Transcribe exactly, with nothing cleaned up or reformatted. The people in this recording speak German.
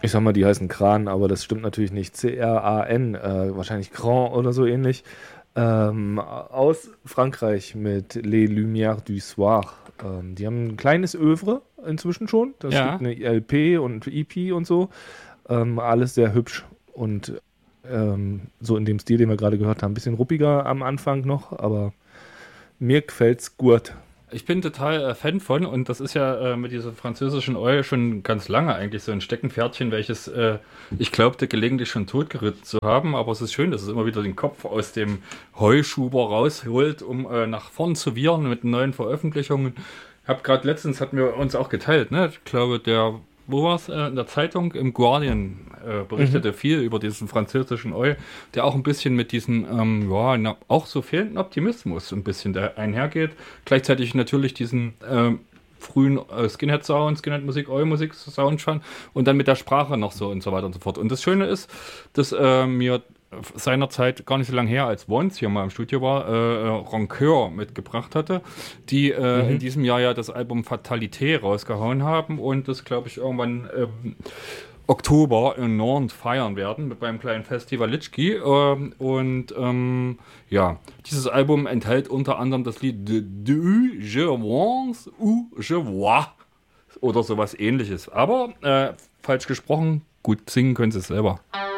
Ich sag mal, die heißen Kran, aber das stimmt natürlich nicht. C R A N, äh, wahrscheinlich Cran oder so ähnlich. Ähm, aus Frankreich mit Les Lumières du Soir. Ähm, die haben ein kleines Œuvre inzwischen schon. Das Ja. gibt eine L P und E P und so. Ähm, alles sehr hübsch und ähm, so in dem Stil, den wir gerade gehört haben. Ein bisschen ruppiger am Anfang noch, aber mir gefällt's gut. Ich bin total äh, Fan von, und das ist ja äh, mit dieser französischen Eule schon ganz lange eigentlich so ein Steckenpferdchen, welches äh, ich glaubte gelegentlich schon totgeritten zu haben, aber es ist schön, dass es immer wieder den Kopf aus dem Heuschuber rausholt, um äh, nach vorn zu wiehern mit neuen Veröffentlichungen. Hab gerade letztens, hatten wir uns auch geteilt, ne? Ich glaube, der, wo war es, äh, in der Zeitung, im Guardian äh, berichtete mhm. viel über diesen französischen Eul, der auch ein bisschen mit diesem, ähm, ja, na, auch so fehlenden Optimismus ein bisschen da einhergeht. Gleichzeitig natürlich diesen ähm, frühen äh, Skinhead-Sound, Skinhead-Musik, Oi-Musik-Sound schon und dann mit der Sprache noch so und so weiter und so fort. Und das Schöne ist, dass äh, mir seinerzeit gar nicht so lange her, als Once hier mal im Studio war, äh, Rancœur mitgebracht hatte, die äh, mhm. in diesem Jahr ja das Album Fatalité rausgehauen haben und das, glaube ich, irgendwann ähm, Oktober in Nantes feiern werden mit beim kleinen Festival Litschki. Ähm, und ähm, ja, dieses Album enthält unter anderem das Lied De, de Je Pense ou Je Vois oder sowas ähnliches. Aber äh, falsch gesprochen, gut singen können sie es selber.